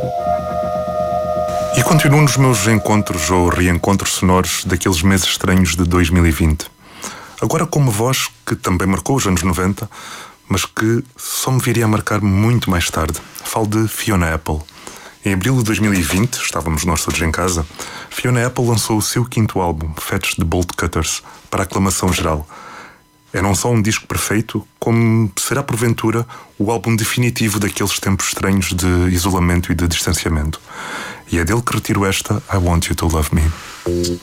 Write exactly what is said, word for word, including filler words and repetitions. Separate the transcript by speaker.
Speaker 1: E continuo nos meus encontros ou reencontros sonoros daqueles meses estranhos de dois mil e vinte. Agora com uma voz que também marcou os anos noventa, mas que só me viria a marcar muito mais tarde. Falo de Fiona Apple. Em abril de dois mil e vinte, estávamos nós todos em casa, Fiona Apple lançou o seu quinto álbum, Fetch the Bolt Cutters, para a aclamação geral. É não só um disco perfeito, como será porventura o álbum definitivo daqueles tempos estranhos de isolamento e de distanciamento. E é dele que retiro esta I Want You to Love Me.